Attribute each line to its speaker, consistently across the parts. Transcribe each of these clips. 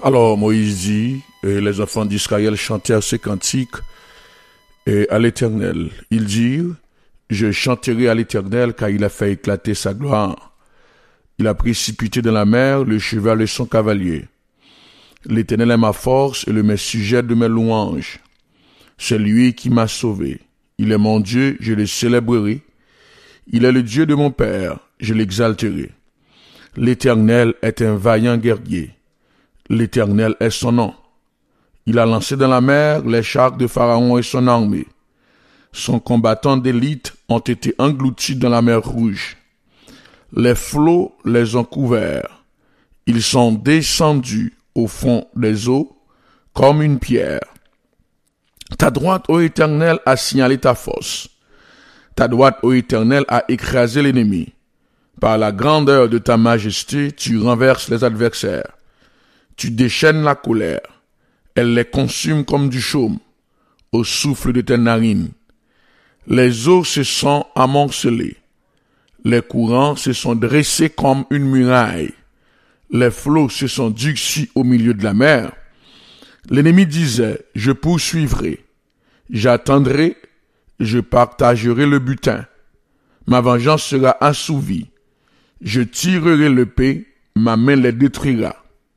Speaker 1: Alors Moïse dit, et les enfants d'Israël chantèrent ces cantiques à l'Éternel. Ils dirent, je chanterai à l'Éternel car il a fait éclater sa gloire. Il a précipité dans la mer le cheval et son cavalier. L'Éternel est ma force et le met sujet de mes louanges. C'est lui qui m'a sauvé. Il est mon Dieu, je le célébrerai. Il est le Dieu de mon Père, je l'exalterai. L'Éternel est un vaillant guerrier. L'Éternel est son nom. Il a lancé dans la mer les chars de Pharaon et son armée. Son combattant d'élite ont été engloutis dans la mer Rouge. Les flots les ont couverts. Ils sont descendus au fond des eaux comme une pierre. Ta droite, ô Éternel, a signalé ta force. Ta droite, ô Éternel, a écrasé l'ennemi. Par la grandeur de ta majesté, tu renverses les adversaires. Tu déchaînes la colère. Elle les consume comme du chaume, au souffle de tes narines. Les eaux se sont amoncelées. Les courants se sont dressés comme une muraille. Les flots se sont durcis au milieu de la mer. L'ennemi disait, je poursuivrai, j'attendrai, je partagerai le butin. Ma vengeance sera assouvie. Je tirerai l'épée, ma main les détruira.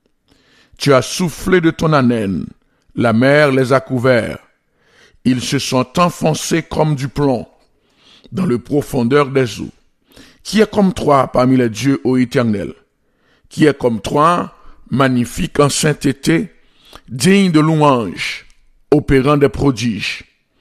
Speaker 1: Tu as soufflé de ton haleine, la mer les a couverts. Ils se sont enfoncés comme du plomb dans le profondeur des eaux. Qui est comme toi parmi les dieux, ô Éternel? Qui est comme toi, magnifique en sainteté, digne de louange, opérant des prodiges?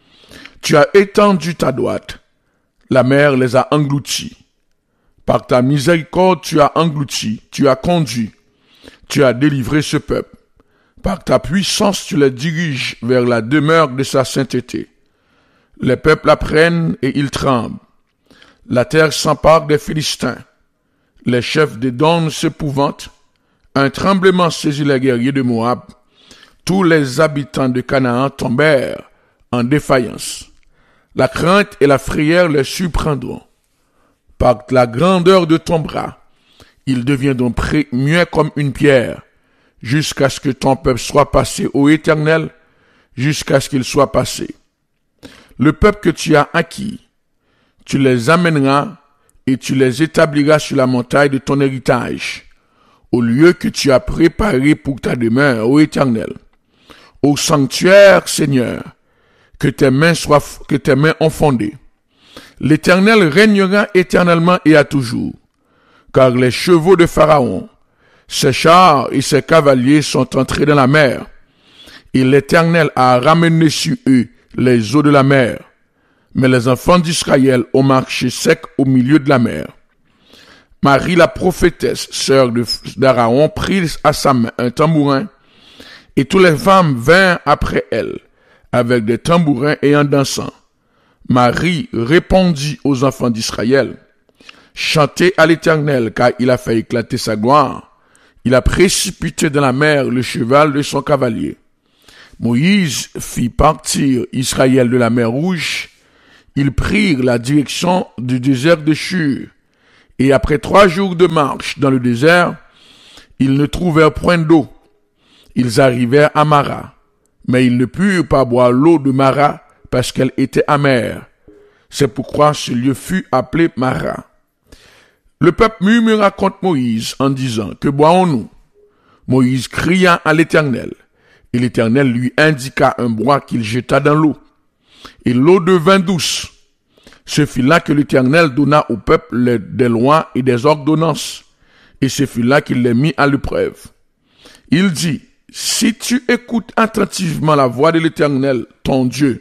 Speaker 1: Tu as étendu ta droite, la mer les a engloutis. Par ta miséricorde, tu as englouti, tu as conduit, tu as délivré ce peuple. Par ta puissance, tu les diriges vers la demeure de sa sainteté. Les peuples apprennent et ils tremblent. La terre s'empare des Philistins. Les chefs d'Édom s'épouvantent. Un tremblement saisit les guerriers de Moab. Tous les habitants de Canaan tombèrent en défaillance. La crainte et la frayeur les surprendront. Par la grandeur de ton bras, ils deviendront muets comme une pierre, jusqu'à ce que ton peuple soit passé, ô Éternel, jusqu'à ce qu'il soit passé. Le peuple que tu as acquis, tu les amèneras et tu les établiras sur la montagne de ton héritage, au lieu que tu as préparé pour ta demeure, ô Éternel. Au sanctuaire, Seigneur, que tes mains ont fondé. L'Éternel régnera éternellement et à toujours, car les chevaux de Pharaon, ses chars et ses cavaliers sont entrés dans la mer, et l'Éternel a ramené sur eux les eaux de la mer. Mais les enfants d'Israël ont marché sec au milieu de la mer. Marie la prophétesse, sœur d'Aaron, prit à sa main un tambourin, et toutes les femmes vinrent après elle, avec des tambourins et en dansant. Marie répondit aux enfants d'Israël, chantez à l'Éternel, car il a fait éclater sa gloire. Il a précipité dans la mer le cheval de son cavalier. Moïse fit partir Israël de la mer Rouge. Ils prirent la direction du désert de Shur. Et après 3 jours de marche dans le désert, ils ne trouvèrent point d'eau. Ils arrivèrent à Mara, mais ils ne purent pas boire l'eau de Mara parce qu'elle était amère. C'est pourquoi ce lieu fut appelé Mara. Le peuple murmura contre Moïse en disant, que boirons-nous? Moïse cria à l'Éternel, et l'Éternel lui indiqua un bois qu'il jeta dans l'eau. Et l'eau devint douce. Ce fut là que l'Éternel donna au peuple des lois et des ordonnances, et ce fut là qu'il les mit à l'épreuve. Il dit, si tu écoutes attentivement la voix de l'Éternel, ton Dieu,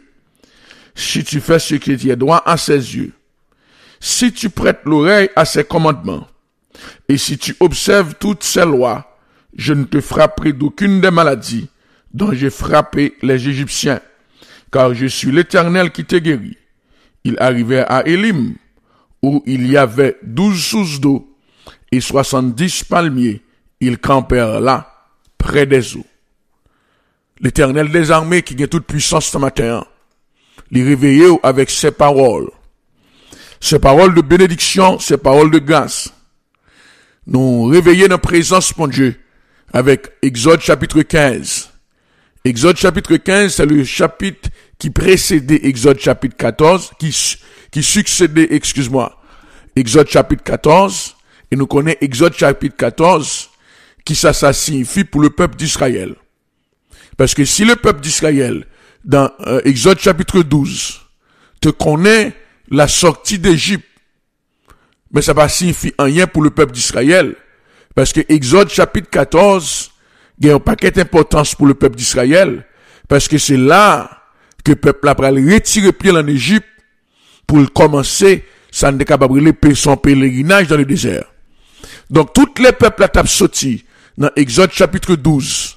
Speaker 1: si tu fais ce qui est droit à ses yeux, si tu prêtes l'oreille à ses commandements, et si tu observes toutes ses lois, je ne te frapperai d'aucune des maladies dont j'ai frappé les Égyptiens, car je suis l'Éternel qui te guérit. Ils arrivèrent à Élim, où il y avait 12 sources d'eau et 70 palmiers. Ils campèrent là, près des eaux. L'Éternel des armées qui a toute puissance ce matin, les réveiller avec ses paroles de bénédiction, ses paroles de grâce. Nous réveiller dans la présence, mon Dieu, avec Exode chapitre 15. Exode chapitre 15, c'est le chapitre qui précédait Exode chapitre 14, qui succédait, Exode chapitre 14, et nous connaissons Exode chapitre 14, qui ça signifie pour le peuple d'Israël. Parce que si le peuple d'Israël, dans Exode chapitre 12, te connaît la sortie d'Égypte, mais ça va signifier rien pour le peuple d'Israël, parce que Exode chapitre 14, il y a un paquet d'importance pour le peuple d'Israël, parce que c'est là que le peuple a retiré pied en Égypte pour commencer, ça n'est capable de son pèlerinage dans le désert. Donc, tous les peuples ont sorti dans Exode chapitre 12.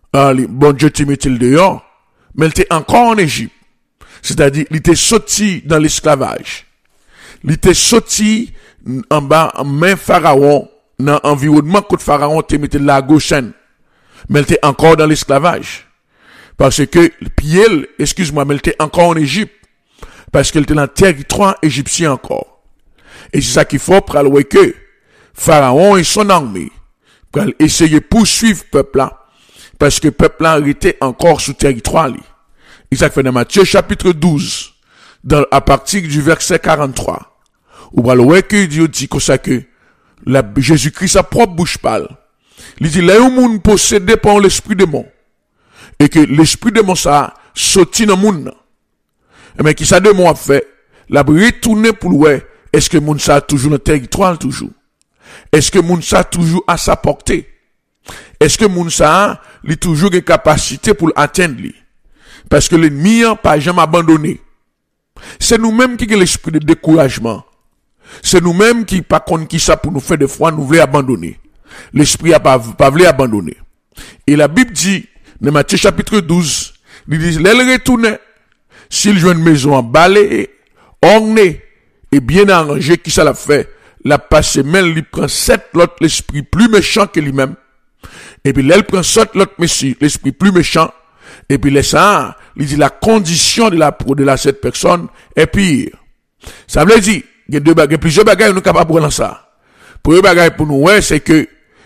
Speaker 1: Bon Dieu te mettait le dehors, mais il était encore en Égypte. C'est-à-dire, il était sorti dans l'esclavage. Il était sorti en bas, en main Pharaon, dans l'environnement que Pharaon te mettait la Goshen. Mais il était encore dans l'esclavage. Parce que, mais il était encore en Égypte. Parce qu'il était dans le territoire égyptien encore. Et c'est ça qu'il faut pour aller que Pharaon et son armée, pour essayer de poursuivre le peuple là. Parce que le peuple là était encore sous territoire. Et ça fait dans Matthieu chapitre 12, à partir du verset 43. Ou alors que Dieu dit comme ça que Jésus-Christ sa propre bouche parle. Il dit là où monde possédé par l'esprit de mon. Et que l'esprit de mon ça sorti dans monde. Mais qui ça de mon a fait, la retourner pour ouais, est-ce que monde ça toujours dans le territoire toujours? Est-ce que monde ça toujours à sa portée? Est-ce que moun sa li toujours une capacité pour atteindre lui? Parce que l'ennemi n'a pas jamais abandonné. C'est nous-mêmes qui avons l'esprit de découragement. C'est nous-mêmes qui pas contre qui ça pour nous faire des fois nous voulons abandonner. L'esprit a pas voulu abandonner. Et la Bible dit dans Matthieu chapitre 12, il dit l'elle retourne s'il joue une maison en balai, ornée et bien arrangée, qui ça l'a fait? La passe même il prend 7 l'autre l'esprit plus méchant que lui-même. Et puis, elle prend l'autre messie, l'esprit plus méchant. Et puis, laisse ça, il dit la condition de cette personne est pire. Ça veut dire, il y a plusieurs bagages nous capables de prendre ça. Premier bagage pour nous, ouais, c'est que,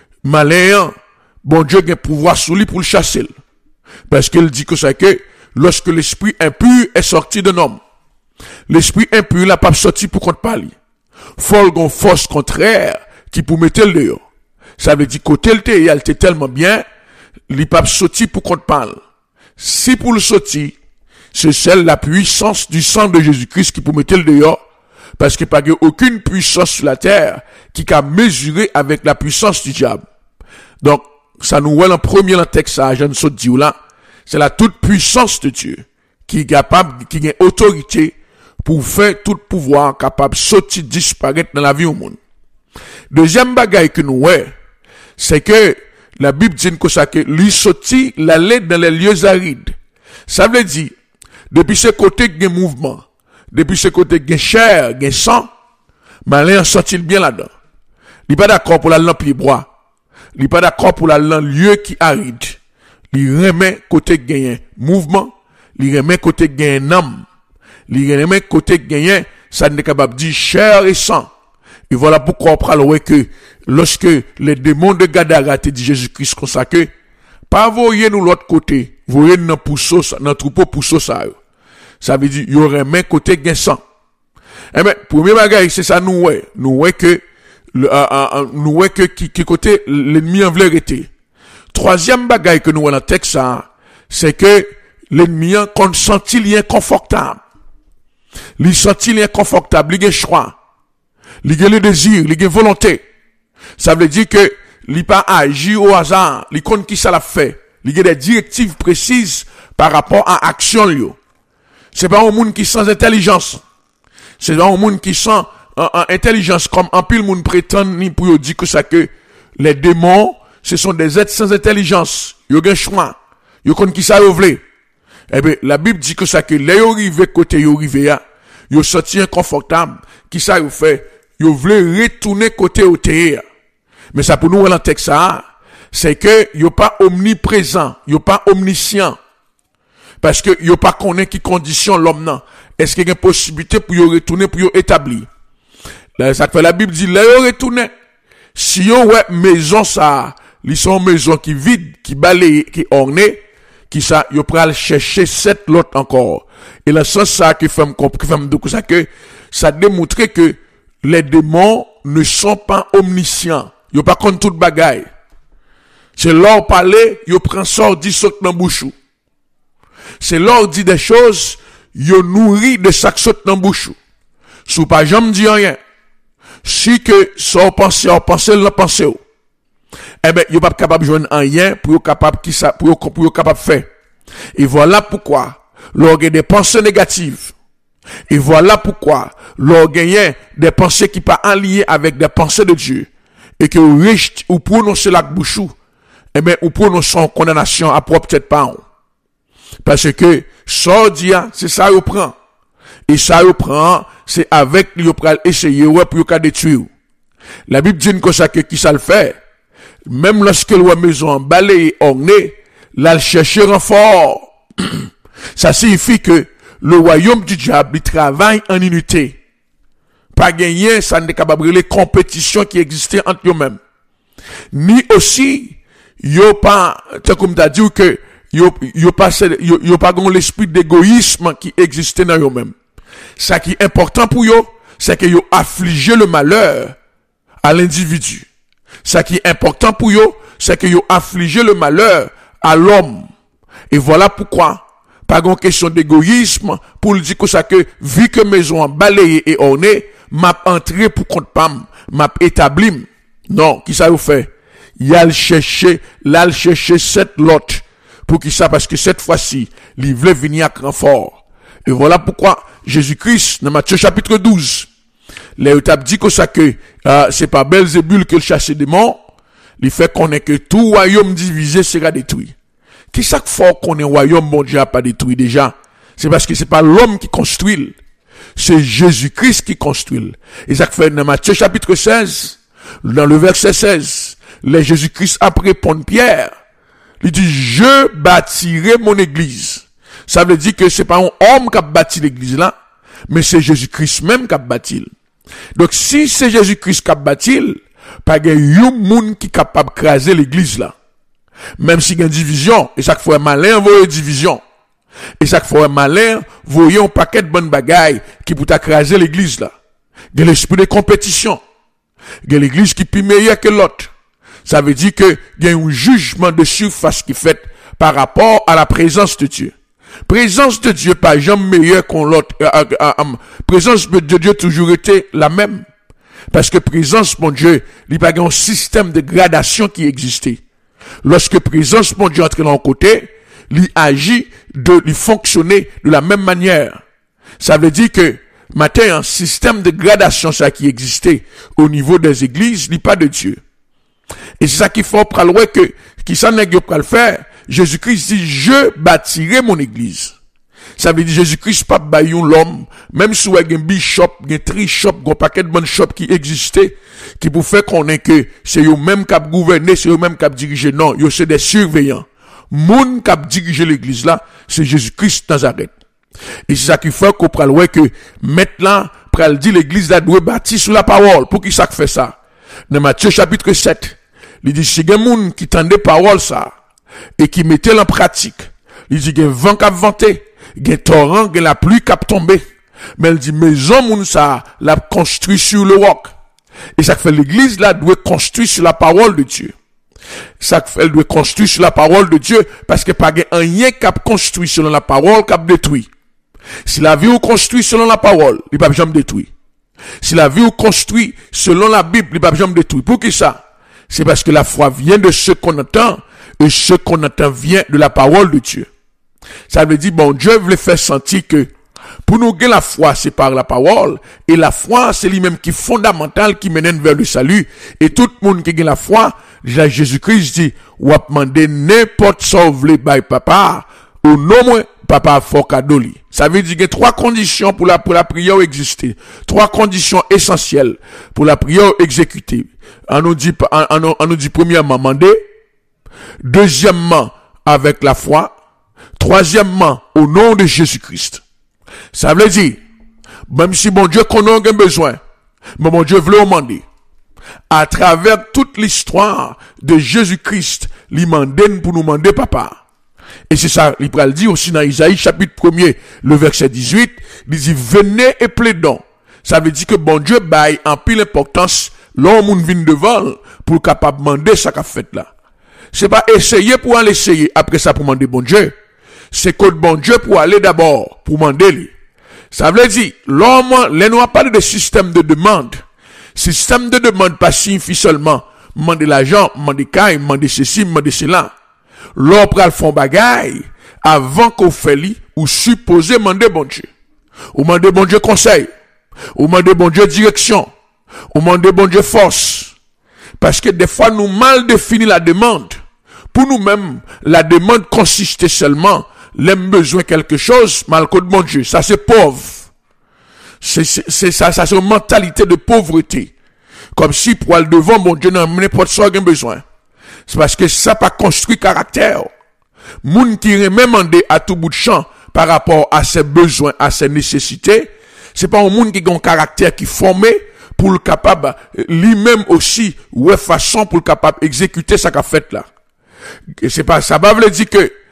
Speaker 1: malin, bon Dieu a un pouvoir sur lui pour le chasser. Parce qu'il dit que c'est que, lorsque l'esprit impur est sorti d'un homme, l'esprit impur n'a pas sorti pour qu'on te parle. Faut une force contraire qui pour mettre le dehors. Ça veut dire côté le thé, il était tellement bien, il pas sorti pour qu'on te parle. Si pour le sortir, c'est celle la puissance du sang de Jésus-Christ qui peut mettre le dehors, parce qu'il n'y a pas aucune puissance sur la terre qui a mesuré avec la puissance du diable. Donc, ça nous voit en premier dans le texte, ça, je ne sais pas là, c'est la toute puissance de Dieu qui est capable, qui a autorité pour faire tout pouvoir capable de sortir, disparaître dans la vie au monde. Deuxième bagaille que nous voyons, c'est que la Bible dit que lui sorti l'aller dans les lieux arides. Ça veut dire, depuis ce côté il y a mouvement, depuis ce côté il y a chair, il y a sang, malin sorti bien là-dedans. Il n'est pas d'accord pour la lampe bois. Il n'est pas d'accord pour la lieu qui aride. Il remet côté il y a mouvement, il remet côté il y a un âme. Il remet côté il y a ça n'est capable de dire chair et sang. Et voilà pourquoi on parle que lorsque les démons de Gadara te dit Jésus-Christ comme ça que, pas voyez nous l'autre côté, voyez dans pousseau, dans troupeau pousseau ça. Ça veut dire, il y aurait même côté gain sang. Eh ben, premier bagage, c'est ça nous que, qui côté l'ennemi en veut arrêter. Troisième bagage que nous voyons dans le texte ça, c'est que l'ennemi a senti l'inconfortable. Il senti l'inconfortable, il a choix. Il a le désir, il a volonté. Ça veut dire que il pas agi au hasard, il compte qui ça l'a fait. Il a des directives précises par rapport à action lui. C'est pas un monde qui sans intelligence. C'est pas un monde qui sans intelligence comme un pile monde prétend ni pour dire que ça que les démons ce sont des êtres sans intelligence. Ils ont un choix. Ils compte qui ça veut. Eh bien, la Bible dit que ça que les arrivés côté arrivés là, ils sorti inconfortable, qui ça vous fait, ils veulent retourner côté au terre. Mais ça pour nous dans le texte ça, c'est que ils pas omniprésent, ils pas omniscient. Parce que ils pas connaît qui condition l'homme non. Est-ce qu'il y a une possibilité pour y retourner pour y établir? Là ça fait la Bible dit là y retourner. Si yo ouais maison ça, ils sont maison qui vide, qui balaye, qui ornée, qui ça, yo pral chercher 7 l'autre encore. Et le sens ça qui fait me ça que ça démontre que les démons ne sont pas omniscients. Yo pas contre toute bagaille. C'est leur parler, yo prend sort dit saute dans bouchou. C'est leur dit des choses, yo nourri de chaque saute dans bouchou. Sous pas jamais dit rien. Si que ça pense le penser. Eh ben, yo pas capable de joindre rien pour yo capable qui ça pour yo capable faire. Et voilà pourquoi l'orgueil des pensées négatives. Et voilà pourquoi l'orgueil des pensées qui pas en lien avec des pensées de Dieu et que vous riche ou prononcez la bouchou, eh ben ou prononcez en condamnation à propre tête pas. Parce que ça dit c'est ça yo prend. Et ça yo prend, c'est avec yo pral essayer ouais pour yo détruire. La Bible dit que ça que qui ça le fait. Même lorsque la maison balayée ornée, là chercher renfort. Ça signifie que le royaume du diable il travaille en unité. Pas gagner, ça n'est capable les compétitions qui existaient entre eux-mêmes. Ni aussi, yo pas, comme t'as dit que yo pas l'esprit d'égoïsme qui existait dans eux-mêmes. Ça qui est important pour yo, c'est que yo affligé le malheur à l'individu. Ça qui est important pour yo, c'est que yo affligé le malheur à l'homme. Et voilà pourquoi, pas une question d'égoïsme, pour le dire que ça que, vu que maison balayée et ornée, m'a entré pour compte pam, m'a établi. Non, qui ça vous fait? Il a cherché 7 lots. Pour qui ça? Parce que cette fois-ci, il voulait venir à renfort. Et voilà pourquoi Jésus-Christ, dans Matthieu chapitre 12, les étapes dit que ça que, c'est pas Belzébul que le chasse des démons, il fait qu'on est que tout royaume divisé sera détruit. Qui ça que faut qu'on ait royaume bon Dieu a pas détruit déjà? C'est parce que c'est pas l'homme qui construit. C'est Jésus-Christ qui construit. Et ça fait dans Matthieu chapitre 16, dans le verset 16, les Jésus-Christ après répondre Pierre, il dit, je bâtirai mon église. Ça veut dire que c'est pas un homme qui a bâti l'église là, mais c'est Jésus-Christ même qui a bâti. Donc si c'est Jésus-Christ qui a bâti, pas de monde qui est capable de craser l'église là. Même s'il y a une division, et chaque fois malin, vous une division. Et chaque fois malin, vous voyez un paquet de bonnes bagailles qui peut craser l'église là. Il y a l'esprit de compétition. Il y a l'église qui est meilleure que l'autre. Ça veut dire que il y a un jugement de surface qui est fait par rapport à la présence de Dieu. Présence de Dieu pas jamais meilleure qu'on l'autre. Présence de Dieu toujours été la même. Parce que présence, mon Dieu, il n'y a pas un système de gradation qui existait. Lorsque présence, mon Dieu, entre dans le côté, il agit il fonctionnait de la même manière. Ça veut dire que, maintenant, un système de gradation, ça qui existait au niveau des églises, il n'y a pas de Dieu. Et c'est ça qu'il faut prendre que, qui s'en est pour le faire, Jésus-Christ dit, je bâtirai mon église. Ça veut dire Jésus-Christ pas baillon l'homme, même si il y a un bishop, un tri-shop, un paquet de bonnes shops qui existaient, qui pour faire qu'on est que c'est eux même qui a gouverné, c'est eux même qui a dirigé. Non, yo c'est des surveillants. Moun qui a dirigé l'église là, c'est Jésus-Christ Nazareth. Et c'est ça qu'il faut qu'on prenne que maintenant, pral dit l'église là doit bâtir sur la parole. Pour qui ça fait ça? Dans Matthieu chapitre 7, il dit si gen moun qui tendait parole ça et qui mettait en pratique, il dit gen vent qui vanté, gen torrent, gen la pluie qui tomber. Mais il dit maison moun ça l'a construit sur le roc. Et ça fait l'église là doit construire sur la parole de Dieu. Ça fait elle doit construire sur la parole de Dieu parce que pas rien qui a construit selon la parole qui a détruit. Si la vie ou construit selon la parole, il va jamais détruire. Si la vie ou construit selon la Bible, il va jamais détruire. Pour qui ça? C'est parce que la foi vient de ce qu'on entend et ce qu'on entend vient de la parole de Dieu. Ça veut dire, bon, Dieu veut faire sentir que pour nous gagner la foi, c'est par la parole. Et la foi, c'est lui-même qui est fondamental, qui mène vers le salut. Et tout le monde qui gagne la foi, déjà Jésus-Christ dit, ou a demandé n'importe sauver by papa, ou non moins, papa fort cadeau li. Ça veut dire qu'il y a 3 conditions pour la prière exister. 3 conditions essentielles pour la prière exécutée. On nous dit premièrement, demander. Deuxièmement, avec la foi. Troisièmement, au nom de Jésus-Christ. Ça veut dire, même si mon Dieu qu'on a besoin, mais mon Dieu veut demander. à travers toute l'histoire de Jésus-Christ, il mande pour nous demander papa. Et c'est ça, il peut le dire aussi dans Isaïe chapitre 1er, le verset 18, il dit venez et plaidons. Ça veut dire que bon Dieu baille en pile importance l'homme vient devant pour capable demander ça qu'a fait là. C'est pas essayer pour aller essayer après ça pour demander bon Dieu. C'est que bon Dieu pour aller d'abord pour demander lui. Ça veut dire l'homme, les nous parle de système de demande. Système de demande pas signifie seulement demander l'argent, demander caille, demander ceci, demander cela. L'homme pral font bagaille avant qu'on fait li ou supposé demander bon Dieu. Ou demander bon Dieu conseil. Ou demander bon Dieu direction. Ou demander bon Dieu force. Parce que des fois nous mal définir la demande. Pour nous-mêmes, la demande consiste seulement l'aime besoin quelque chose, mal que de bon Dieu. Ça c'est pauvre. C'est ça c'est une mentalité de pauvreté. Comme si pour aller devant mon Dieu n'importe quoi qu'il a besoin. C'est parce que ça pas construit caractère. Moun qui remet mandé à tout bout de champ par rapport à ses besoins, à ses nécessités, c'est pas un monde qui a un caractère qui formé pour le capable lui-même aussi ouais façon pour le capable exécuter ça qu'a fait là. Et c'est pas ça veut dire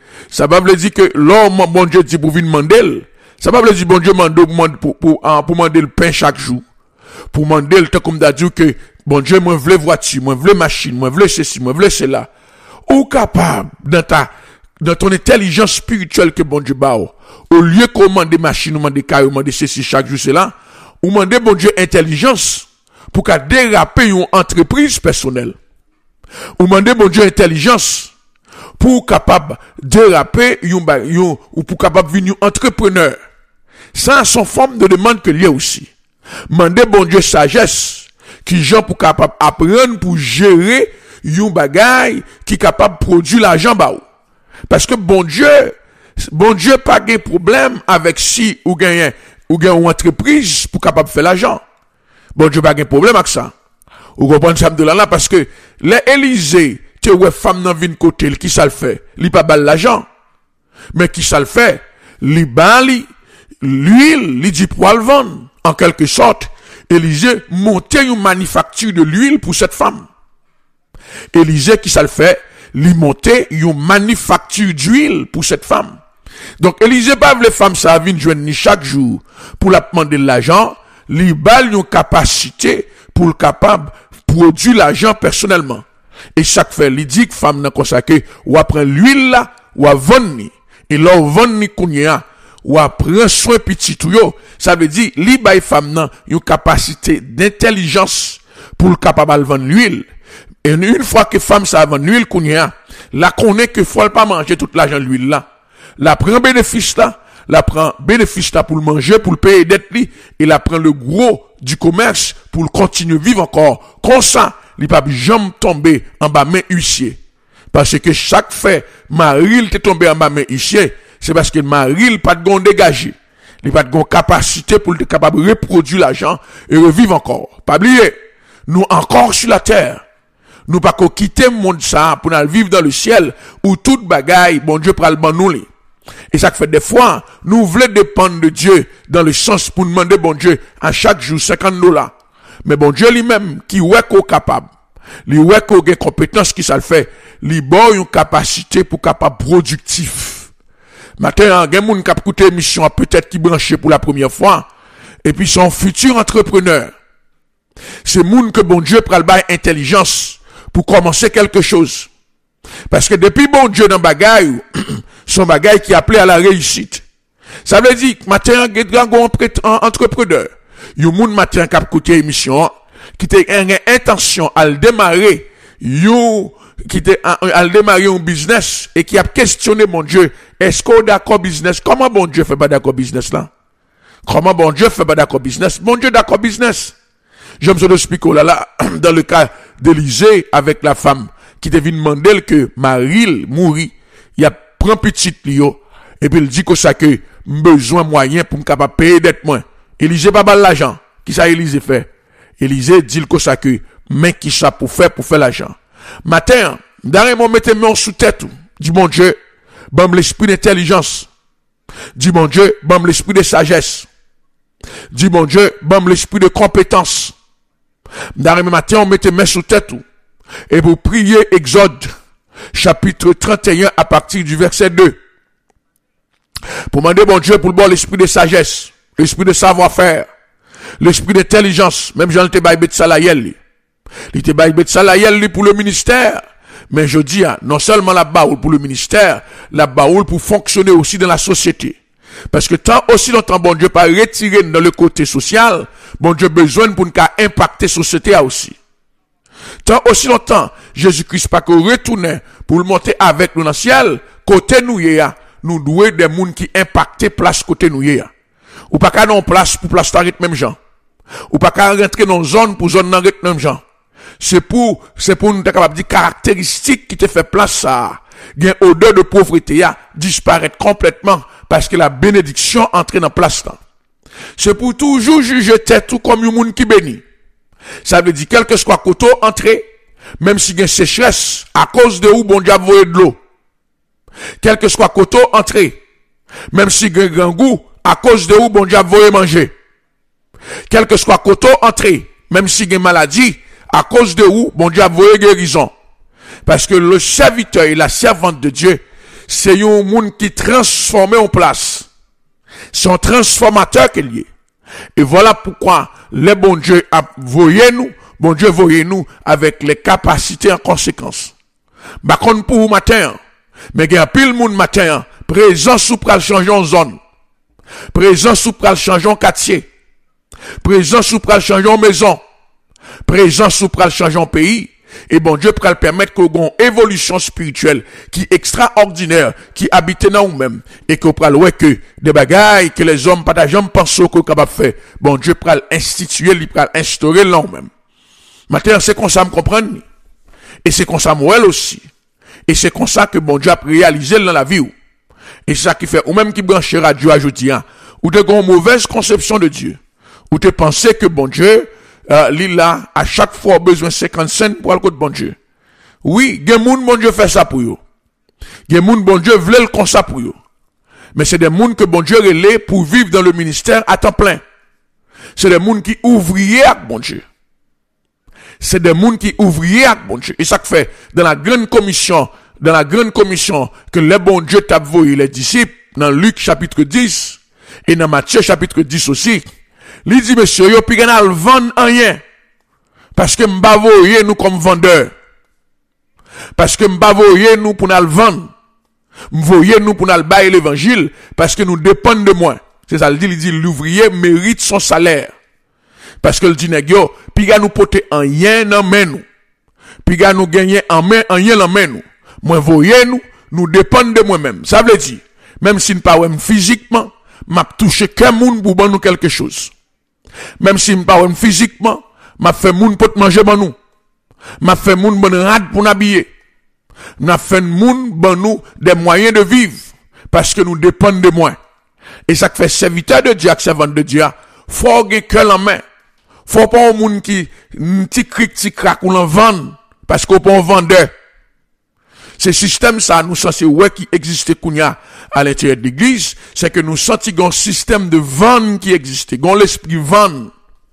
Speaker 1: que l'homme bon Dieu dit pour venir demander, ça veut dire bon Dieu demande pour demander le pain chaque jour. Pour demander le temps comme d'a dit que bon Dieu moi vle voiture, moi vle machine, moi vle ceci, moi vle cela. Ou capable dans ton intelligence spirituelle que bon Dieu ba au lieu qu'on demander machine, ou demander caille, ou demander ceci chaque jour cela, ou demander bon Dieu intelligence pour qu'a déraper une entreprise personnelle. Ou demander bon Dieu intelligence pour capable déraper ou pour capable venir entrepreneur. Ça sont forme de demande que lié aussi. Demander bon Dieu sagesse qui gens pour capable apprendre pour gérer yon bagay qui capable produire l'argent ba ou. Parce que bon Dieu pas de problème avec si ou gagne une entreprise pour capable faire l'argent. Bon Dieu pas de problème avec ça. Ou comprenez ça de là parce que les Élysée que ouais femme nan vinn côté qui ça le fait, li pas bal l'argent. Mais qui ça le fait, li bali l'huile, li dit pour le vendre en quelque sorte. Élysée montait une manufacture de l'huile pour cette femme. Élysée qui ça le fait, li montait une manufacture d'huile pour cette femme. Donc Élysée pas les femmes ça vinn joindre ni chaque jour pour la demander de l'argent, li bal une capacité pour le capable produire l'argent personnellement. Et chaque fois, il dit que femme n'a consacré, ou après l'huile là, ou à vendre ni. Et là, ou vendre ni kounya, ou à prendre soin petit tout yo. Ça veut dire, li bay femme n'a une capacité d'intelligence pour le capable de vendre l'huile. Et une fois que femme ça vend l'huile kounya, la connaît que faut pas manger toute l'argent de l'huile là. La prend bénéfice là, pour le manger, pour le payer dette li, et la prend le gros du commerce pour le continuer vivre encore. Comme ça, il pas jamais tomber en bas main huissier. Parce que chaque fait, Maril t'est tombé en bas main huissier, c'est parce que Maril pas de gon dégagé. Il pas de gon capacité pour être capable de reproduire l'argent et revivre encore. Pas oublier, nous encore sur la terre. Nous pas qu'on quitter le monde ça pour aller vivre dans le ciel où toute bagaille, bon Dieu pral ban nous li. Et ça fait des fois, nous voulons dépendre de Dieu dans le sens pour demander bon Dieu à chaque jour $50. Mais bon Dieu lui-même, qui ouais qu'on capable, lui ouais qu'on a compétence qui ça le fait, lui bon une capacité pour capable productif. Maintenant, il y a moun qui a écouté émission peut-être qui branché pour la première fois, et puis son futur entrepreneur. C'est moun que bon Dieu pral bail intelligence pour commencer quelque chose. Parce que depuis bon Dieu dans bagaille, son bagaille qui appelé à la réussite. Ça veut dire que matin, un entrepreneur, yon moun matin qui a écouté émission, qui a une intention à le démarrer, à démarrer un business, et qui a questionné mon Dieu, est-ce qu'on est d'accord business? Comment bon Dieu fait pas d'accord business là? Comment bon Dieu fait pas d'accord business? Bon Dieu d'accord business. Je me suis expliqué là, dans le cas d'Élysée avec la femme, qui devait demander que Maril mourit, il a pris petit lio, et puis il dit que ça que besoin moyen pour me capable payer d'être moins. Élysée pas mal l'argent. Qui ça Élysée fait? Élysée dit que ça que, mais qui ça pour faire l'argent. Matin, dernier moment, mettez-moi sous tête, dit mon Dieu, bam l'esprit d'intelligence. Dit mon Dieu, bam l'esprit de sagesse. Dit mon Dieu, bam l'esprit de compétence. Dans le matin, on mette main sous tête et pour prier Exode, chapitre 31 à partir du verset 2. Pour demander bon Dieu pour le bon l'esprit de sagesse, l'esprit de savoir-faire, l'esprit d'intelligence, même Jean te bail Betsalayel. Il te bail Betsalayel pour le ministère, mais je dis non seulement la baoule pour le ministère, la baoule pour fonctionner aussi dans la société. Parce que tant aussi longtemps bon Dieu pas retiré dans le côté social, bon Dieu besoin pour nous impacter la société aussi. Tant aussi longtemps Jésus-Christ pas que retourner pour le monter avec nous dans le ciel, côté nous nous doué des gens qui impactent place côté nous ou pas qu'à non place pour place t'arrête même gens ou pas qu'à rentrer dans zone pour zone n'arrête même gens c'est pour nous capable dire caractéristiques qui te fait place ça gain odeur de pauvreté disparaître complètement parce que la bénédiction entre dans place là c'est pour toujours juger tête tout comme un monde qui bénit ça veut dire quel que soit côté entrer même si gain sécheresse à cause de où bon Dieu voyer de l'eau. Quel que soit côté entrée, même si grand goût, à cause de où bon Dieu voye manger. Quel que soit côté entrée, même si gen maladie, à cause de où bon Dieu voye guérison. Parce que le serviteur et la servante de Dieu, c'est un monde qui transforme en place. C'est un transformateur qu'il y est. Et voilà pourquoi le bon Dieu a voyé nous, bon Dieu voyé nous avec les capacités en conséquence. Par contre pour vous matin, mais il y a pile monde matin, présent sous pral changer en zone. Présent sous pral changer en quartier. Présent sous pral changer en maison. Présent sous pral changer en pays. Et bon Dieu pral permettre qu'on ait une évolution spirituelle qui est extraordinaire, qui habite dans nous-mêmes. Et qu'on pral ouais que des bagailles que les hommes pas jamais pensent qu'on est capable de faire. Bon Dieu pral instituer, il pral instaurer là nous-mêmes. Maintenant, c'est comme ça me comprendre. Et c'est comme ça moi aussi. Et c'est comme ça que bon Dieu a réalisé dans la vie. Et c'est ça qui fait, ou même qui branche radio aujourd'hui, ou de une mauvaise conception de Dieu. Ou te penser que bon Dieu, il a à chaque fois besoin de 50 cents pour aller côté bon Dieu. Oui, il y a des gens bon Dieu fait ça pour eux. Il y a des gens bon Dieu veut le comme ça pour eux. Mais c'est des gens que bon Dieu relève pour vivre dans le ministère à temps plein. C'est des gens qui ouvriers avec bon Dieu. C'est des gens qui ouvriers avec bon Dieu. Et ça fait dans la grande commission que le bon Dieu t'a envoyé les disciples dans Luc chapitre 10 et dans Matthieu chapitre 10 aussi. Il dit monsieur, yo pi ganal vendre rien parce que m'ba voyer nous comme vendeur. Parce que m'ba voyer nous pour nous vendre. M'voyer nous pour nous bailler l'évangile parce que nous dépendons de moi. C'est ça il dit l'ouvrier mérite son salaire. Parce que le dit nèg yo, pi ga nous porter en rien dans main nous. Pi ga nous gagner en main en rien dans main nous. Moi voyer nous dépendons de moi-même. Ça veut dire même si nous pas physiquement, m'a touché qu'un monde pour ban nous quelque chose. Même si nous pas physiquement, m'a fait monde pour manger ban nous. M'a fait monde bon rad pour n'habiller. M'a fait monde ban nous des moyens de vivre parce que nous dépendons de moi. Et ça fait serviteur de Dieu, servante de Dieu, faut que cœur en main. Faut pas un monde qui petit cric petit crack ou l'en vendre parce qu'on pas un vendeur. Ce système ça nous censé ouais qui existait kounya à l'intérieur de l'église, c'est que nous sentons un système de vente qui existait, gon l'esprit vente.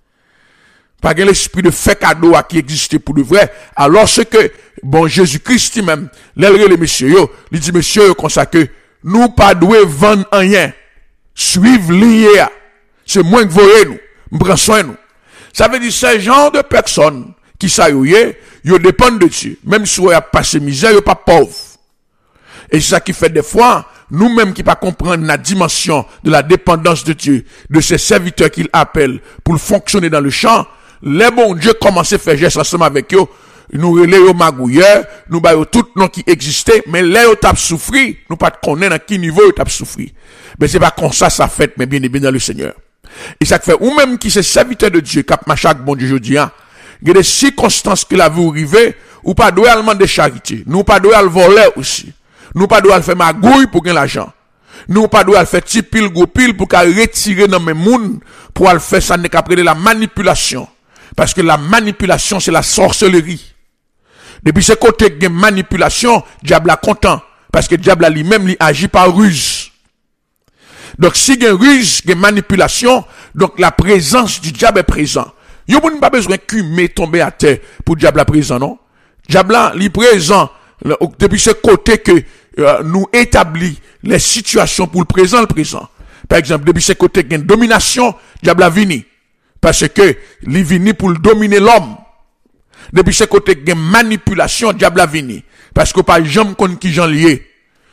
Speaker 1: Pas l'esprit de fait cadeau qui existait pour de vrai. Alors ce que bon Jésus-Christ même, les messieurs yo, il dit messieurs comme ça que nous pas doué vendre rien. Suivre lié. C'est moins que voyez nous, m'prend soin nous. Ça veut dire ce genre de personnes qui s'ayoye, yo dépendent de Dieu. Même si vous avez passé misère, yo pas pauvre. Et c'est ça qui fait des fois, nous-mêmes qui pas comprendre la dimension de la dépendance de Dieu, de ces serviteurs qu'il appelle pour fonctionner dans le champ, les bons Dieu commencent à faire geste ensemble avec eux, nous relais au magouilleur, nous baillons tout nom qui existait, mais là, yo tap souffri, nous pas connaître à qui niveau yo tap souffri. Mais c'est pas comme ça fait, mais bien et bien dans le Seigneur. Et ça fait, ou même qui c'est serviteur de Dieu, cap machaque bon Dieu aujourd'hui, il y a des circonstances que la vie arrive, ou pas doit demander charité. Nous pas doit le voler aussi. Nous pas doit faire magouille pour gagner l'argent. Nous pas doit faire petit pile gros pile pour qu'à retirer dans mes moun pour le faire ça n'est qu'après de la manipulation. Parce que la manipulation c'est la sorcellerie. Depuis ce côté de manipulation, diable a content parce que diable lui-même il agit par ruse. Donc si il y a ruse, il y a manipulation, donc la présence du diable est présente. Yo moun pas besoin cumer tomber à terre pour diable à présent non. Diable li présent depuis ce côté que nous établit les situations pour le présent. Par exemple, depuis ce côté qu'il y a une domination, diable a vini. Parce que li vini pour dominer l'homme. Depuis ce côté qu'il y a une manipulation, diable a vini. Parce que pas jamais qu'on qui j'en lié.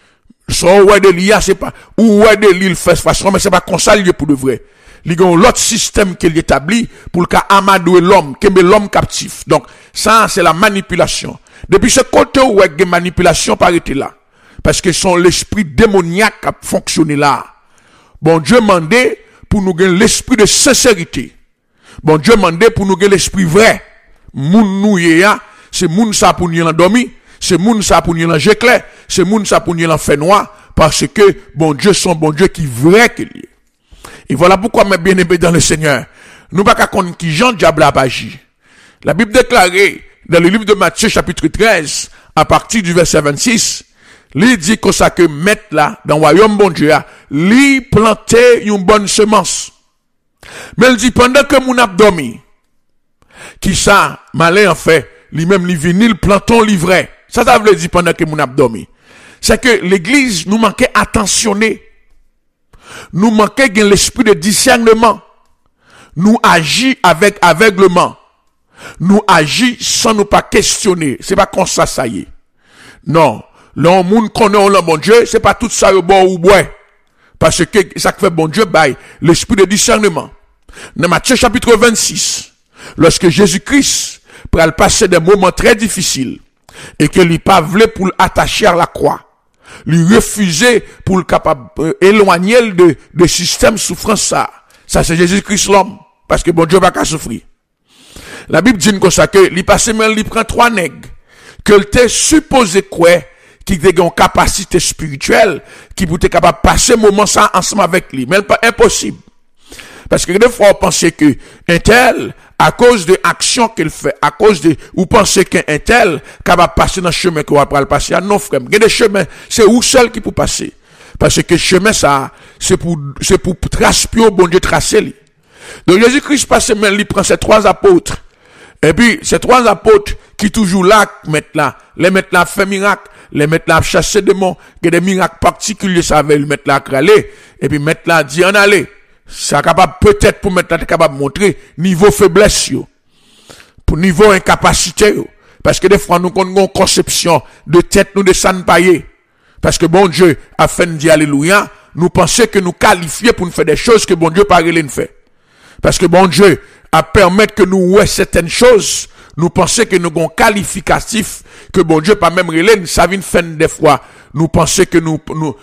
Speaker 1: Son ouais de l'IA, c'est pas, ou ouais de l'île fait façon, mais c'est pas comme ça lié pour de vrai. Il y a l'autre système qu'il établit pour le cas amadouer l'homme, qui met l'homme captif. Donc, ça, c'est la manipulation. Depuis ce côté où il y a manipulation, par été là. Parce que son l'esprit démoniaque a fonctionné là. Bon Dieu mandé pour nous gagner l'esprit de sincérité. Bon Dieu mandé pour nous gagner l'esprit vrai. Moun nou yéya, c'est moun ça pour nous l'endormi, c'est moun ça pour nous l'enjecler, c'est moun ça pour nous l'enfer noir, parce que bon Dieu son bon Dieu qui vrai qu'il est. Et voilà pourquoi mes bien-aimés dans le Seigneur, nous pas qu'à connaître qui Jean diable a agi. La Bible déclare dans le livre de Matthieu chapitre 13, à partir du verset 26, il dit que ça que mettre là, dans le royaume bon Dieu, lui planter une bonne semence. Mais il dit pendant que mon abdomen, qui ça, malin en fait, lui-même, lui vinil, planton livret. Ça veut dire pendant que mon abdomen. C'est que l'église nous manquait attentionner. Nous manquait l'esprit de discernement. Nous agit avec aveuglement. Nous agit sans nous pas questionner. C'est pas comme ça, ça y est. Non. L'on moun connaît le bon Dieu, c'est pas tout ça au bon ou bois. Parce que ça fait bon Dieu, bail, l'esprit de discernement. Dans Matthieu chapitre 26, lorsque Jésus-Christ pral passer des moments très difficiles, et que lui pas voulait pour l'attacher à la croix, lui refuser pour le capable éloigner de système souffrance ça. Ça c'est Jésus-Christ l'homme, parce que bon Dieu va pas souffrir. La Bible dit comme ça que lui passe même lui prend 3 nègres que le t'est supposé quoi qui a une capacité spirituelle qui peut être capable de passer moment ça ensemble avec lui, mais pas impossible. Parce que des fois on pense que un tel à cause de action qu'il fait, à cause de, ou pensez qu'un tel, capable de passer dans le chemin qu'on va pas le passer, ah non, frère, il y a des chemins, c'est où seul qui peut passer. Parce que le chemin, ça, c'est pour tracer, bon Dieu tracer lui. Donc Jésus-Christ passe, mais il prend ces 3 apôtres. Et puis, ces 3 apôtres, qui toujours là, mettent là, les mettent là, fait miracle, les mettent là, chasser des démons, il y a des miracles particuliers, ça veut le mettre là, crâler, et puis mettre là, dit en aller. C'est capable peut-être pour maintenant capable de montrer niveau faiblesse yo, pour niveau incapacité yo. Parce que des fois nous avons une conception de tête nous de ça ne payer. Parce que bon Dieu a fait nous dire alléluia, nous pensons que nous qualifions pour nous faire des choses que bon Dieu pas relé nous fait. Parce que bon Dieu a permis que nous ouais certaines choses, nous pensons que nous avons qualificatif que bon Dieu pas même relé, ça vient faire des fois nous pensons que nous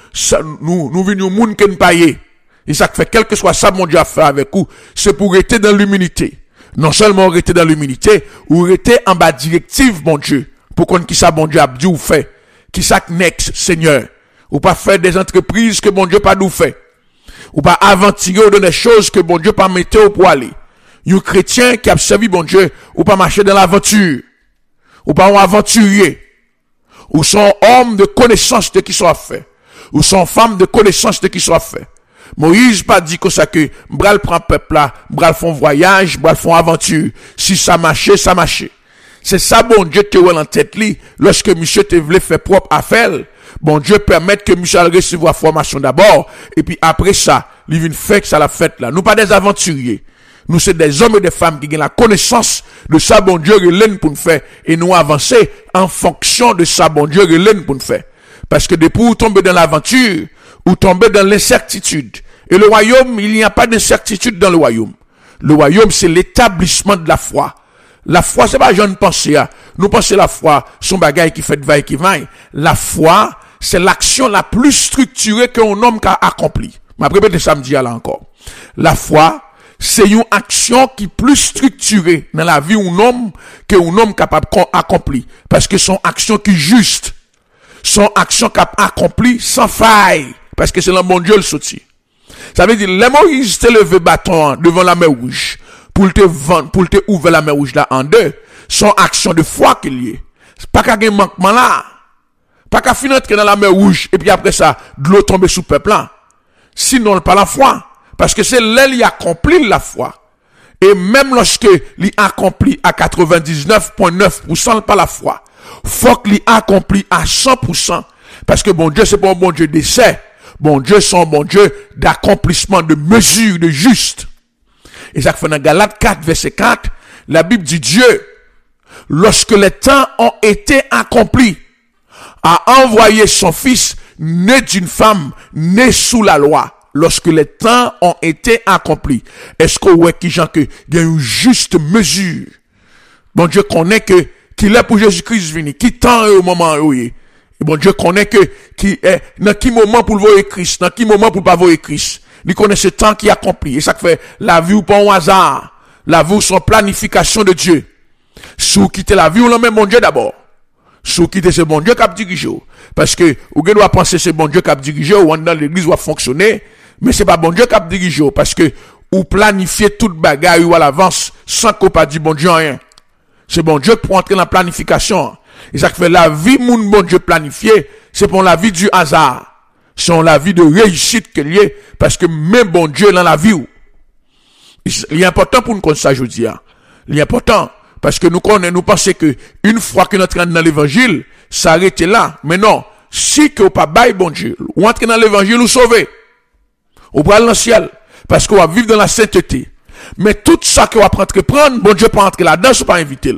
Speaker 1: venons monde que nous payer. Et ça fait quel que soit ça, mon Dieu a fait avec vous, c'est pour rester dans l'humilité. Non seulement rester dans l'humilité, ou rester en bas directive, mon Dieu. Pour qu'on qui ça, mon Dieu a dit ou fait. Qui ça next, Seigneur. Ou pas faire des entreprises que mon Dieu pas nous fait. Ou pas aventurer dans des choses que mon Dieu pas mettre au pour aller. Un chrétien qui a servi mon Dieu, ou pas marcher dans l'aventure. Ou pas un aventurier. Ou son homme de connaissance de qui soit fait. Ou son femme de connaissance de qui soit fait. Moïse pas dit que ça que bral prend peuple là, bral font voyage, bral font aventure. Si ça marchait, ça marchait. C'est ça bon Dieu te en tête li lorsque monsieur te voulait faire propre affaire. Bon Dieu permet que monsieur recevoir formation d'abord et puis après ça, il vient faire que ça la fête là. Nous pas des aventuriers. Nous c'est des hommes et des femmes qui ont la connaissance de ça bon Dieu relève pour nous faire et nous avancer en fonction de ça bon Dieu relève pour nous faire. Parce que depuis vous tombez dans l'aventure, ou tomber dans l'incertitude. Et le royaume, il n'y a pas d'incertitude dans le royaume. Le royaume, c'est l'établissement de la foi. La foi, c'est pas jeune pensée. Nous pensons la foi, son bagage qui fait de va et qui va. La foi, c'est l'action la plus structurée qu'un homme a accompli. Je vais répéter samedi là encore. La foi, c'est une action qui est plus structurée dans la vie d'un homme qu'un homme capable d'accomplir. Parce que son action qui est juste. Son action capable d'accomplir sans faille. Parce que c'est le bon Dieu le sorti. Ça veut dire, les Moïse te levé bâton devant la mer rouge, pour te vendre, pour te ouvrir la mer rouge là en deux, son action de foi qu'il y est. Pas qu'à un manquement là. Pas qu'à finir dans la mer rouge, et puis après ça, de l'eau tombe sous peuple là. Sinon, pas la foi. Parce que c'est là qu'il accomplit la foi. Et même lorsque il accomplit à 99,9% par la foi, faut qu'il accomplit à 100%. Parce que bon Dieu, c'est pas un bon Dieu d'essai. Bon Dieu, c'est un bon Dieu d'accomplissement, de mesure, de juste. Et ça fait dans Galates 4, verset 4, la Bible dit Dieu, lorsque les temps ont été accomplis, a envoyé son fils, né d'une femme, né sous la loi. Lorsque les temps ont été accomplis. Est-ce que ouais, qui gens que il y a une juste mesure? Bon Dieu connaît que qu'il est pour Jésus-Christ venu, qui temps au moment où il est. Et bon Dieu connaît que qui est dans qui moment pour le voir Christ, dans qui moment pour pas voir Christ. Il connaît ce temps qui est accompli. Et ça fait la vie ou pas un hasard. La vie ou son planification de Dieu. Si vous quittez la vie ou même bon Dieu d'abord. Si vous quittez ce bon Dieu qui a dirigé. Parce que vous devez penser ce bon Dieu qui a dirigé ou dans l'église va fonctionner. Mais c'est pas bon Dieu qui a dirigé. Parce que vous planifiez toute bagaille ou à l'avance sans qu'on pas dit bon Dieu rien. C'est bon Dieu pour entrer dans la planification. Et ça fait la vie, mon bon Dieu planifié, c'est pour la vie du hasard. C'est la vie de réussite qu'il y a. Parce que même bon Dieu dans la vie. Il est important pour nous connaître ça, je dis. Il est important. Parce que nous pensons que une fois que nous entrons dans l'évangile, ça arrête là. Mais non. Si que vous pas bail bon Dieu, ou entrer dans l'évangile, ou sauver. Ou prendre dans le ciel. Parce qu'on va vivre dans la sainteté. Mais tout ça que vous va entreprendre, bon Dieu peut entrer là-dedans, ou pas inviter.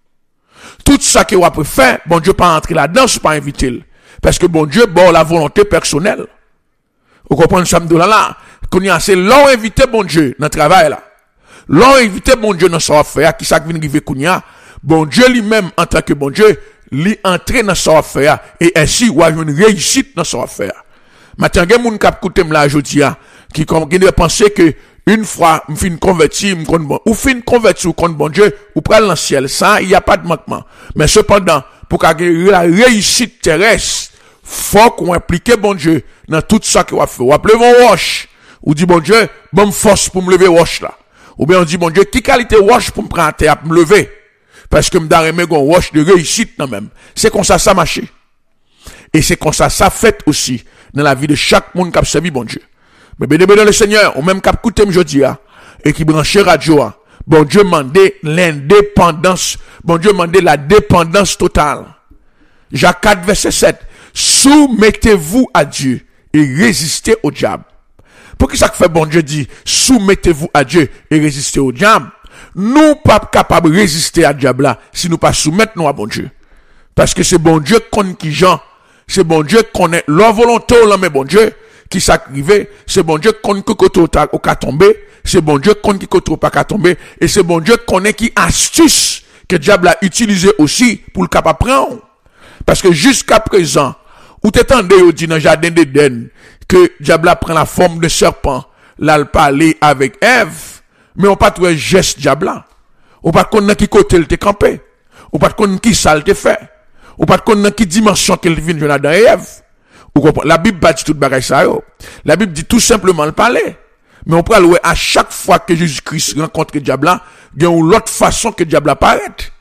Speaker 1: Tout ça que vous va faire, bon Dieu peut entrer là-dedans, ou pas inviter. Parce que bon Dieu, bon, la volonté personnelle. Vous comprenez ça, là? Qu'on y a, c'est l'on invité bon Dieu dans le travail, là. L'on invité bon Dieu dans son affaire, qui ça vient arriver qu'on y a. Bon Dieu lui-même, en tant que bon Dieu, lui entrer dans son affaire, et ainsi, ou a une réussite dans son affaire. Maintenant, il y a des gens qui écoutent là, aujourd'hui, qui penser que, une fois, me fin converti, ou fin converti, ou contre bon Dieu, ou prendre le ciel. Ça, il n'y a pas de manquement. Mais cependant, pour qu'il la réussite terrestre, faut qu'on implique bon Dieu dans tout ça qu'on va faire. Ou appelez mon wash. Ou dit bon Dieu, bonne force pour me lever wash là. Ou bien on dit bon Dieu, qui qualité wash pour me prendre à terre, pour me lever. Parce que m'dare aimé gon wash de réussite non même. C'est comme ça marche. Et c'est comme ça fait aussi dans la vie de chaque monde qui a servi bon Dieu. Mais bien dans le Seigneur, ou même qui a écouté aujourd'hui, et qui branche radio, bon Dieu mandait l'indépendance, bon Dieu mandait la dépendance totale. Jacques 4, verset 7. Soumettez-vous à Dieu et résistez au diable. Pour qui ça fait bon Dieu dit, soumettez-vous à Dieu et résistez au diable? Nous pas capables de résister à diable là, si nous pas soumettre nous à bon Dieu. Parce que c'est bon Dieu qu'on qui Jean, c'est bon Dieu qu'on est leur volonté ou mais bon Dieu qui s'accrivait, c'est bon Dieu qu'on que koto au ka tomber, c'est bon Dieu qu'on qui koto pas ka tomber, et c'est bon Dieu qu'on est qui astuce que diable a utilisé aussi pour le capable prendre. Parce que jusqu'à présent, ou t'étendez au dit dans le jardin d'Éden, que diable prend la forme de serpent, là le parler avec Ève, mais on pas trouvé geste diable là. On pas connaître qui côté il te campé. On pas connaître qui ça il te fait. On pas connaître qui dimension qu'il vient de Adam et Ève. La Bible pas dit tout bagage ça yo. La Bible dit tout simplement le parler. Mais on peut le à chaque fois que Jésus-Christ rencontre le diable là, il y a une autre façon que le diable apparaît.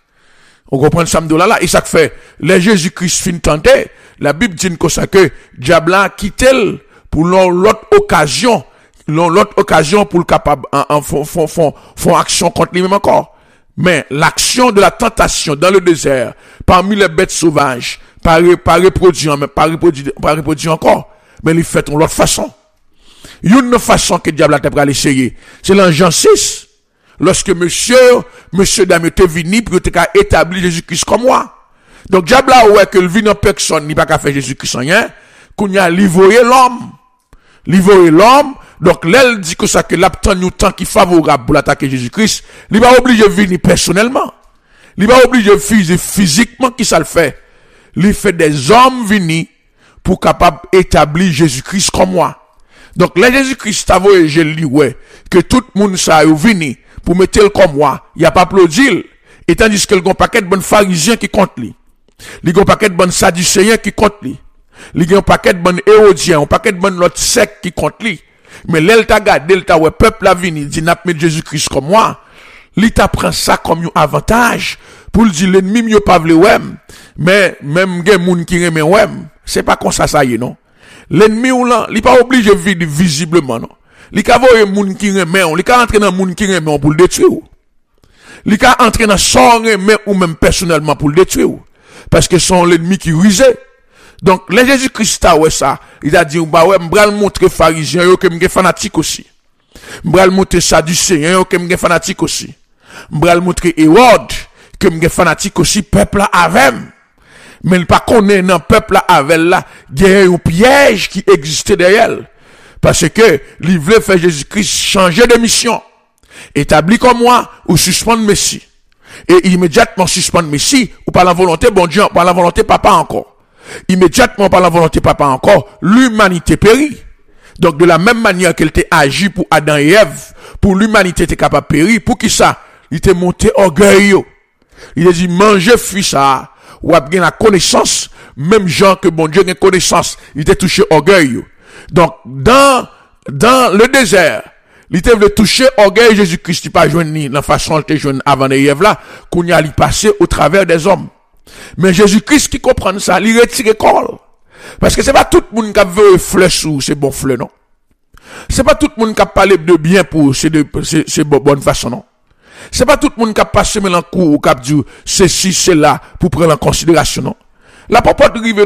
Speaker 1: On comprend ça là et ça fait les Jésus-Christ fin tenté, la Bible dit comme ça que diable a quitté pour l'autre occasion pour le capable font action contre lui-même encore. Mais l'action de la tentation dans le désert parmi les bêtes sauvages pas reproduire encore, mais il fait de l'autre façon. Une façon que le diable a pas essayer, c'est dans Jean 6. Lorsque monsieur dame était venu pour établir Jésus-Christ comme moi. Donc diable a ouais que le vient en personne, il pas qu'à faire Jésus-Christ rien, qu'on y a livré l'homme. Donc l'elle dit que ça que l'abtend nous temps qui favorable pour l'attaquer Jésus-Christ, il va obligé de venir personnellement. Il va obligé de physiquement qui ça le fait. Il fait des hommes venir pour capable établir Jésus-Christ comme moi. Donc là Jésus-Christ a voyé je lui ouais que tout le monde ça est venu pour mettre le comme moi, il y a pas applaudi. Et tandis que le gon paquet de bon pharisiens qui compte lui. Les gon paquet de bon sadducéens qui compte lui. Les gon paquet de bon hérodiens, un paquet de bon l'autre secte qui compte lui. Mais l'elle t'a gardé, l'elle t'a ouais peuple la vini dit n'a mettre Jésus-Christ comme moi. L'État prend ça comme un avantage pour dire l'ennemi mieux pas vle ouais. Mais même gen moun qui remet ouais, c'est pas comme ça y est non. L'ennemi ou là, il pas obligé de vivre visiblement non. Li ka voye moun qui remet, li ka entrer dans moun qui remet pour le détruire. Li ka entrer dans son remet ou même personnellement pour le détruire. Parce que son l'ennemi qui rusé. Donc, le Jésus-Christ a ouais ça, il a dit, bah ouais, m'bral montrer pharisien yo que m'ge fanatique aussi. M'bral montrer sadducéen yo que m'ge fanatique aussi. M'bral montrer Hérode que m'ge fanatique aussi, peuple là avec. Mais il pas connaît dans peuple là avec là, il y a un piège qui existait derrière. Parce que, il voulait faire Jésus-Christ changer de mission. Établi comme moi, ou suspendre Messie. Et immédiatement suspendre Messie, ou par la volonté, bon Dieu, par la volonté papa encore. Immédiatement par la volonté papa encore, l'humanité périt. Donc de la même manière qu'elle était agi pour Adam et Ève, pour l'humanité était capable de périr, pour qui ça? Il était monté orgueil. Il a dit, mangez fruit ça, ou a bien la connaissance, même gens que bon Dieu a connaissance, il était touché orgueil. Donc dans le désert, il était voulu toucher orgueil Jésus-Christ, il pas joindre la façon de joindre avant et Ève là, qu'on y allait passer au travers des hommes. Mais Jésus-Christ qui comprend ça, il retire col. Parce que c'est pas tout le monde qui a vu fleur sous, c'est bon fleur, non. C'est pas tout le monde qui a parlé de bien pour c'est bonne façon, non. C'est pas tout le monde qui a passé mélancolie ou qui a dit ceci, c'est là, pour prendre en considération, non. La papa arrive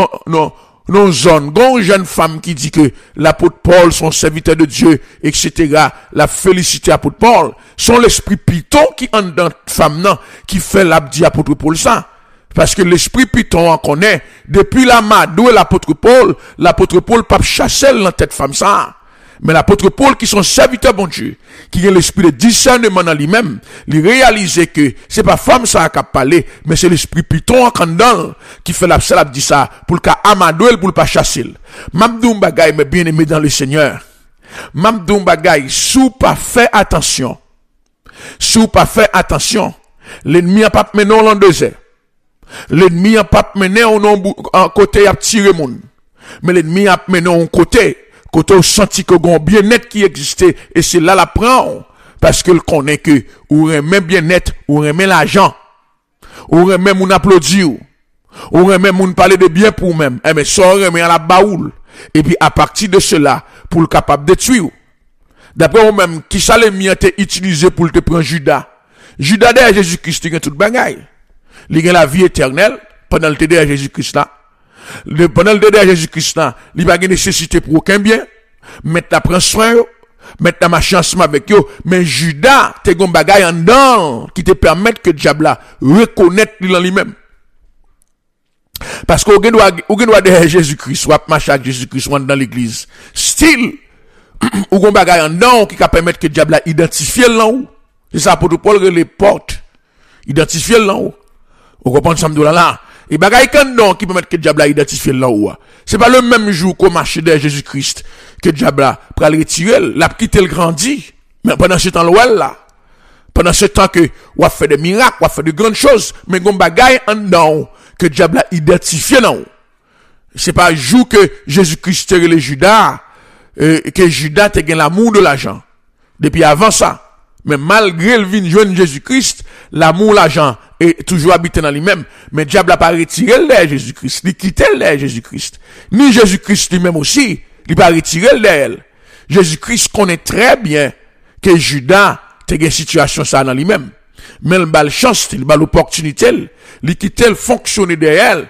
Speaker 1: non zone, gon jeune femme qui dit que l'apôtre Paul, son serviteur de Dieu, etc., la félicité apôtre Paul, son l'esprit piton qui en dans femme, non, qui fait l'abdi apôtre Paul ça. Parce que l'esprit piton en connaît, depuis la madou et l'apôtre Paul pas chasser dans tête femme ça. Mais l'apôtre Paul qui son serviteur bon Dieu, qui a l'esprit de discernement dans lui-même, il réalise que c'est pas femme ça qui a parlé, mais c'est l'esprit piton en condamne qui fait la dit ça pour le cas amadou pour le pas chasser. Mamdou bagay mais bien aimé dans le Seigneur. Mamdou bagay sous pas fait attention. Sous pas fait attention, l'ennemi a pas mené en désert. L'ennemi a pas mené en côté à tirer moun. Mais l'ennemi a mené en côté au senti que gon bien-être qui existait et c'est là la prend parce qu'il connaît que ou remet bien-être ou remet l'argent ou remet moun applaudir ou remet moun parler de bien pour même mais ça remet à la baoule et puis à partir de cela pour le capable de tuer d'après vous même qui ça l'ennemi a été utilisé pour te prendre Judas derrière Jésus-Christ il a tout bagaille il a la vie éternelle pendant le derrière Jésus-Christ là. Pendant le derrière Jésus-Christ là, il n'a pas de nécessité pour aucun bien. Maintenant, prend soin, maintenant, marcher ensemble avec eux. Mais Judas, t'es gon bagay en dedans, qui te permettent que diable là, reconnaître lui-même. Parce qu'on doit derrière Jésus-Christ, soit marcher avec Jésus-Christ, soit dans l'église. Style, ou gon bagay en dedans, qui permettre que diable là, identifier là-haut. C'est ça, pour Paul, les portes. Identifier là-haut. Vous comprenez ça, là? Et bagay kandon qui permet que diable a identifié là où. C'est pas le même jour qu'on marche derrière Jésus-Christ que diable a pral retirer, l'a quitté le grandi. Mais pendant ce temps là, pendant ce temps que ou a fait des miracles, ou a fait de grandes choses, mais gon bagay en dedans que diable a identifié là où. C'est pas jour que Jésus-Christ te le Judas que Judas te gagne l'amour de l'argent. Depuis avant ça. Mais malgré le vin jeune Jésus-Christ, l'amour, l'argent est toujours habité dans lui-même. Mais diable n'a pas retiré l'air Jésus-Christ, il quitté l'air Jésus-Christ. Ni Jésus-Christ lui-même aussi, il n'a pas retiré l'air. Jésus-Christ connaît très bien que Judas a une situation ça dans lui-même. Mais il a la chance, il a l'opportunité, il quitte le fonctionner derrière